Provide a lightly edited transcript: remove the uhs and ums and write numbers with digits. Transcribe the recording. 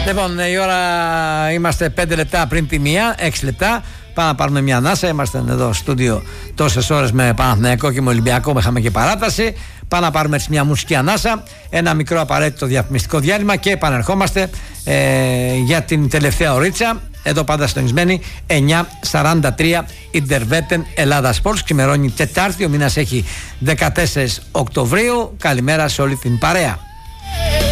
Λοιπόν, η ώρα είμαστε 5 λεπτά πριν τη 1, 6 λεπτά. Πάμε να πάρουμε μια ανάσα. Είμαστε εδώ στούντιο τόσες ώρες με Παναθηναϊκό και με Ολυμπιακό. Είχαμε και παράταση. Πάμε να πάρουμε έτσι μια μουσική ανάσα. Ένα μικρό απαραίτητο διαφημιστικό διάλειμμα και επανερχόμαστε για την τελευταία ωρίτσα. Εδώ πάντα συντονισμένοι 9:43 Ιντερβέτεν Ελλάδα Sports. Ξημερώνει Τετάρτη, ο μήνας έχει 14 Οκτωβρίου. Καλημέρα σε όλη την παρέα.